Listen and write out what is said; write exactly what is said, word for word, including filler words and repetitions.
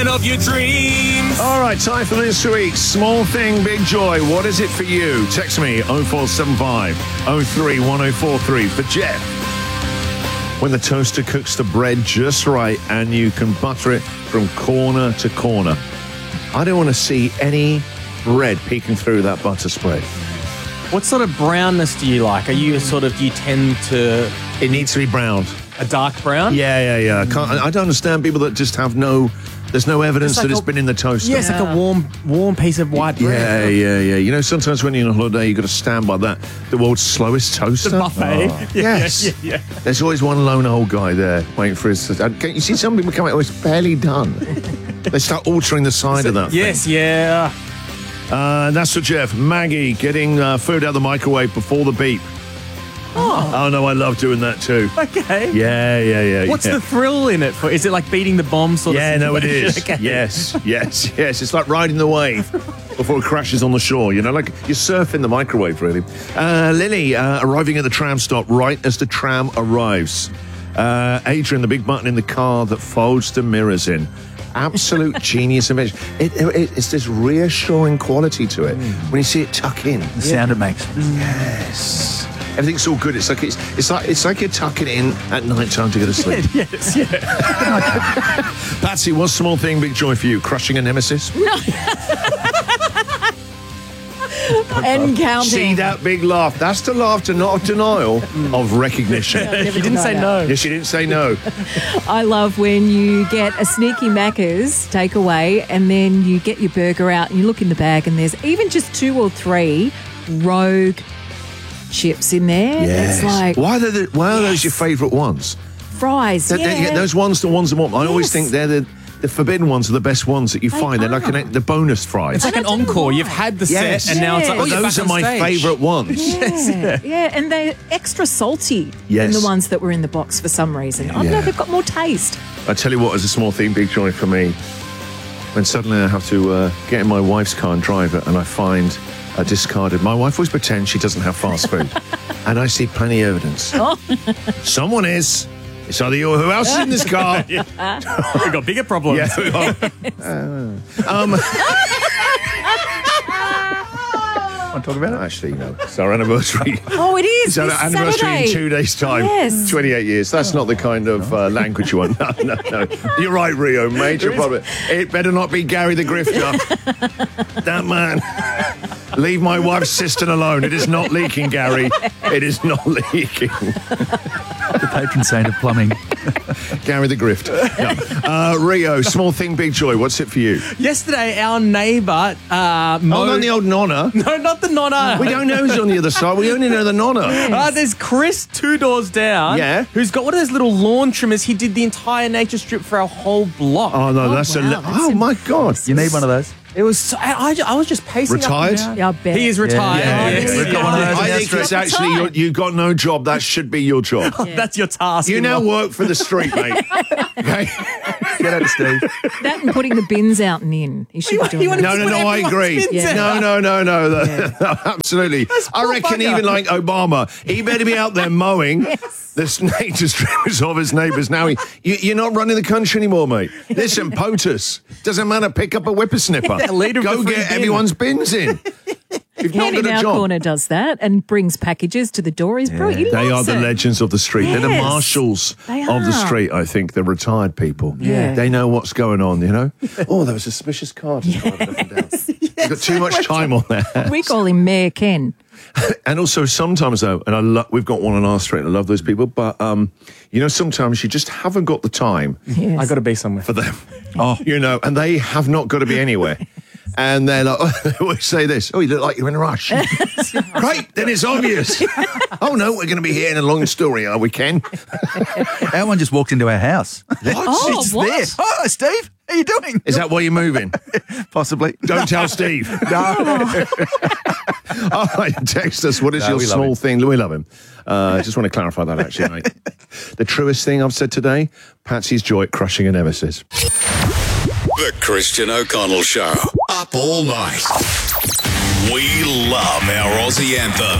Of your dreams. All right, time for this week's Small Thing, Big Joy. What is it for you? Text me oh four seven five oh three one oh four three for Jeff. When the toaster cooks the bread just right and you can butter it from corner to corner. I don't want to see any bread peeking through that butter spread. What sort of brownness do you like? Are you sort of, do you tend to... It needs to be browned. A dark brown? Yeah, yeah, yeah. I, can't, I don't understand people that just have no... There's no evidence It's like that it's a- been in the toaster. Yeah, it's like a warm warm piece of white Yeah, bread. yeah, yeah. You know, sometimes when you're on holiday, you've got to stand by that. The world's slowest toaster. The buffet. Oh, Yeah, yes. yeah, yeah. There's always one lone old guy there waiting for his... uh, You see some people come out, oh, it's barely done. They start altering the side of that Yes, yeah. thing. Uh, that's for Jeff. Maggie getting uh, food out of the microwave before the beep. Oh, Oh, no, I love doing that too. okay. Yeah, yeah, yeah. What's yeah. the thrill in it? For? Is it like beating the bomb sort Yeah, of no, it situation? is. Okay. Yes, yes, yes. It's like riding the wave before it crashes on the shore. You know, like you're surfing the microwave, really. Uh, Lily uh, arriving at the tram stop right as the tram arrives. Uh, Adrian, the big button in the car that folds the mirrors in. Absolute genius invention. It, it, it's this reassuring quality to it when you see it tuck in. The sound it makes. Yes. Everything's all good. It's like it's it's like it's like you're tucking it in at night time to go to sleep. Yes, yeah. Patsy, what's small thing, big joy for you? Crushing a nemesis? And counting. See that big laugh? That's the laughter, not of denial, of recognition. I'll never She didn't deny say that. no. Yes, she didn't say no. I love when you get a sneaky Macca's takeaway and then you get your burger out and you look in the bag and there's even just two or three Rogue chips in there. It's like why are, they the, why are those Yes. your favourite ones? fries. They're- they're- Yeah. those ones, the ones I want. I always Yes. think they're the, the forbidden ones are the best ones that you They find. They're like are. an, the bonus fries. It's like an don't know encore. why. You've had the Yes. set, and now it's like, Yeah. oh, you're those back are on my stage. favourite ones. Yeah, yeah, and they're extra salty Yes. than the ones that were in the box for some reason. I don't Yeah. know, they've got more taste. I tell you what, as a small thing, big joy for me, when suddenly I have to uh, get in my wife's car and drive it, and I find a discarded. My wife always pretends she doesn't have fast food, and I see plenty of evidence. Someone is. It's either you or who else is in this car. We've got bigger problems. Yeah, we are. um, Want to talk about it? actually, no. It's our anniversary. Oh, it is. It's our this anniversary Saturday. in two days' time. Yes. twenty-eight years. That's not the kind of uh, language you want. No, no, no. You're right, Rio. Major problem. It better not be Gary the Grifter. That man. Leave my wife's cistern alone. It is not leaking, Gary. It is not leaking. The patron saint of plumbing. Gary the Grift. No. Uh, Rio, small thing, big joy. What's it for you? Yesterday, our neighbour, uh, Mo... Oh, not the old nonna. No, not the nonna. We don't know who's on the other side. We only know the nonna. Uh, there's Chris two doors down. Yeah. Who's got one of those little lawn trimmers. He did the entire nature strip for our whole block. Oh, no, Oh, that's a... wow, Li- that's oh, im- my God. You need one of those. It was so, I, I, I was just pacing Retired? up and down. Yeah, I bet. He is retired. Yeah, Yeah, yeah, yeah, yeah. yeah. got one of those. I Yeah, think it's straight. actually, you're, you've got no job. That should be your job. That's your task. You in now life. work for the street, mate. Okay? Get out of Steve. That and putting the bins out and in. You should be doing You that. want No, no, no, I agree. Yeah. No, no, no, no. no, absolutely. I poor reckon bugger. even like Obama, he better be out there mowing the nature strips of his neighbours. Now, he, you, you're not running the country anymore, mate. Listen, POTUS. Doesn't matter. Pick up a whippersnipper. Yeah, leader of Go the free get bin. everyone's bins in. You've not Ken in got a our job. corner does that and brings packages to the door. He's brilliant. He They are loves the it. legends of the street. They're the Yes, marshals they of the are. street, I think. They're retired people. Yeah. They know what's going on, you know? Oh, there was a suspicious car just driving up and down. You've got too much time on there. We call him Mayor Ken. And also sometimes, though, and I lo- we've got one on our street, and I love those people, but, um, you know, sometimes you just haven't got the time Yes. I got to be somewhere. for them. Oh, you know, and they have not got to be anywhere. And they're like, oh, they always say this, oh, you look like you're in a rush. Great, then it's obvious. Oh, no, we're going to be here in a long story, are we, Ken? Our one just walked into our house. Oh, It's what? there. Oh, Steve, how you doing? Is that why you're moving? Possibly. Don't tell Steve. No. All right, text us. What is No, your we love small him. thing? We love him. Uh, just want to clarify that, actually, mate. The truest thing I've said today, Patsy's joy at crushing a nemesis. The Christian O'Connell Show. Up all night. We love our Aussie anthem.